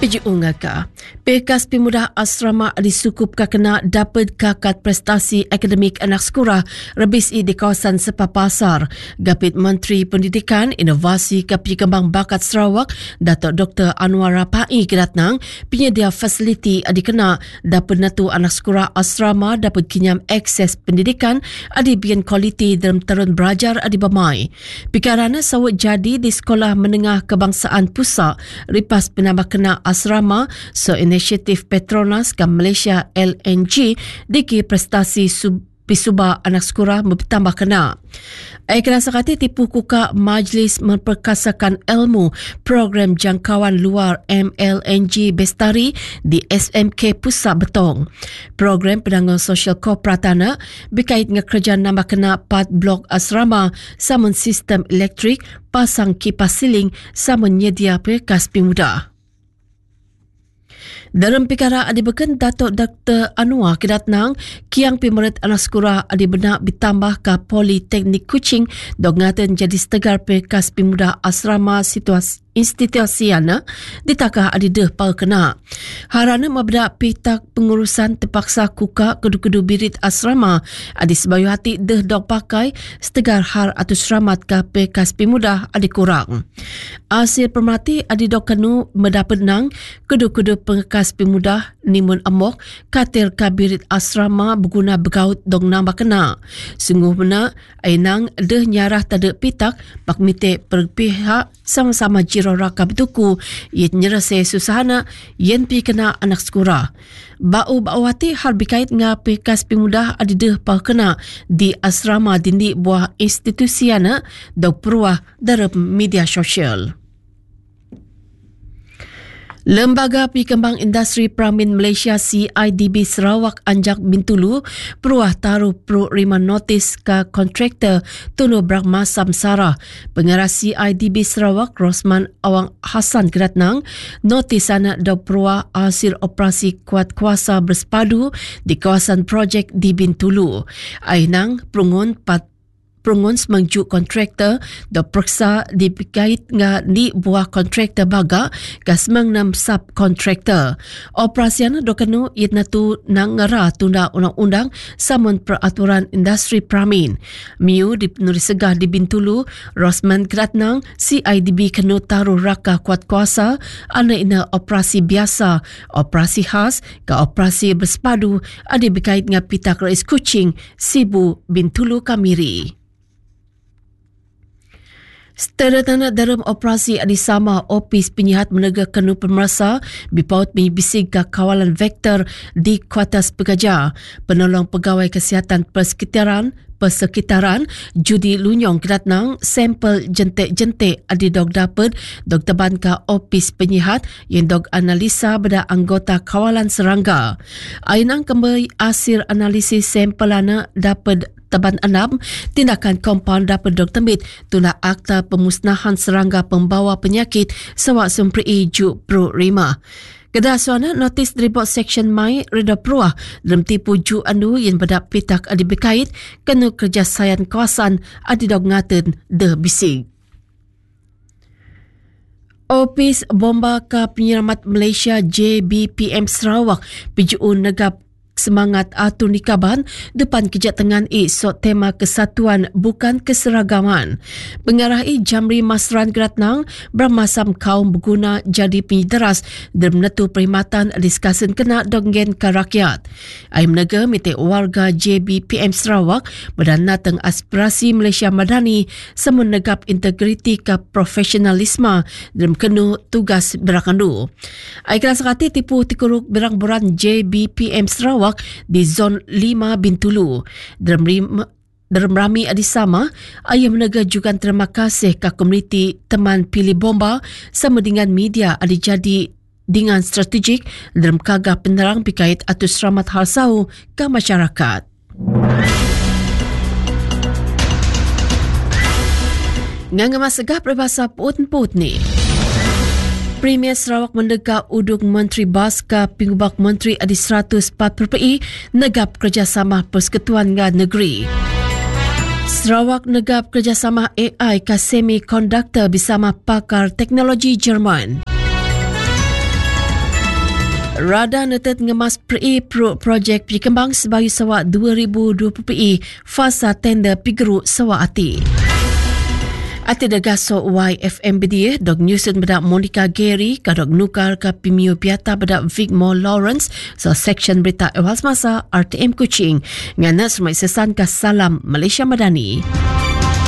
Pejuungaka, Pekas Pemuda Asrama di Sukup kena dapat kakat prestasi akademik anak sekolah rebis di kawasan Sepapasar. Gapit Menteri Pendidikan, Inovasi Kapi Kembang Bakat Sarawak, Datuk Dr. Anwar Rapai kedatnang penyedia fasiliti adikena dapat natu anak sekolah asrama dapat kinyam akses pendidikan adi bian kualiti dalam tarun belajar adi bamai. Pikarana sawat jadi di Sekolah Menengah Kebangsaan Pusat ripas penambah kena asrama inisiatif Petronas ke Malaysia LNG diki prestasi Pisuba anak sekolah bertambah kena. Kena sakati tipu kuka Majlis Memperkasakan Ilmu Program Jangkauan Luar MLNG Bestari di SMK Pusat Betong. Program Penanggung Sosial Korporatana berkait dengan kerja nambah kena 4 blok asrama samun sistem elektrik, pasang kipas siling samun nyedia pekas pemuda. Dalam perkara adibakan Datuk Dr. Anwar kedatnang kiang pemerit anak sekolah adibenak ditambah ke Politeknik Kuching dongatan jadi setegar pekas pemuda asrama situasi institusiana ditakah adideh pal kena. Harana mabda pitak pengurusan terpaksa kuka kedu-kedu birit asrama adi sebayu hati deh dok pakai setegar har atau seramat ke pekas pemuda adi kurang. Hasil permati adi dok kenu mendapat nang kedu-kedu pengekas pemuda nimun amok katil kabirit asrama berguna begaut dong nambah kena. Sungguh benar ainang deh nyarah tada pitak bak mite perpihak sama-sama jiro rakab tuku yen nyerase susahana yen pi kena anak sekolah. Bau-bauati hal berkait dengan pekas pemuda adideh pal kena di asrama dindi buah institusiana dok peruah dalam media sosial. Lembaga Pikembang Industri Pramin Malaysia CIDB Sarawak Anjak Bintulu peruah taruh rima notis ke kontraktor Tunu Brahma Samsara. Pengarah CIDB Sarawak Rosman Awang Hassan kedatnang notis anak dok peruah hasil operasi kuat kuasa bersepadu di kawasan projek di Bintulu. Ainang perungun semangjuk kontraktor dan periksa dikait dengan di buah kontraktor baga ke semang 6 subkontraktor. Operasian dokenu itna tu nang ngara tunda undang-undang samun peraturan industri pramin. Miu di penulis segah di Bintulu, Rosman kedatnang CIDB kenu taruh raka kuat kuasa ana ina operasi biasa, operasi khas ke operasi bersepadu ada berkait dengan pitak Rais Kuching, Sibu, Bintulu, Kamiri. Setelah dalam operasi adisama Opis Penyihat Menegak Kenu Pemerasa bipaut bisik ke kawalan vektor di Kuartas Pekerja. Penolong Pegawai Kesihatan Persekitaran Judi Lunyong kedatnang sampel jentik-jentik adi dog dapat dog teban ke Opis Penyihat yang dog analisa pada anggota kawalan serangga. Ainang kembali hasil analisis sampelana dapat teban 6 tindakan kompaun dapat dok tembit tuna akta pemusnahan serangga pembawa penyakit sewak sempri juk pro rima. Kedasuana notis dribot section mai reda peruah dalam tipu ju anu yang berdak pitak adi berkait kena kerjasayan kawasan adi dog ngaten deh bising. Opis Bomba ke Penyelamat Malaysia JBPM Sarawak pijuun negap semangat atur nikaban depan Kejatengan esok tema kesatuan bukan keseragaman. Pengarah Jamri Masran Geratnang bermasam kaum berguna jadi penyederas dan menetu perkhidmatan diskasen kena donggen ke rakyat. Aim nega mite warga JBPM Sarawak berdanatang aspirasi Malaysia Madani semun negap integriti ke profesionalisme dalam kenu tugas berakandu. Aiklah sekati tipu tikuruk berang-berang JBPM Sarawak di zon 5 Bintulu. Dalam rami adisama, ayah menega juga terima kasih ke komuniti teman pilih bomba sama dengan media adi jadi dengan strategik dalam kagah penerang berkait atau selamat halsau ke masyarakat. Ngangga masagah berbahasa put ni. Premier Sarawak mendeka udung Menteri Bas ke Pingubak Menteri Adi 104 PPI negap kerjasama Persekutuan Negeri. Sarawak negap kerjasama AI ke semiconductor bersama pakar teknologi Jerman. Rada netet ngemas projek Pikembang sebagai sawak 2020 PE fasa tender Pigeru Sawak Ati. Ati dagaso YFM BD, Dog Newson bedak Monica Gary, kadok nukar ke Pimio Piata bedak Vigmore Lawrence, so section berita awal semasa RTM Kuching. Ngana semai sesan ke Salam Malaysia Madani.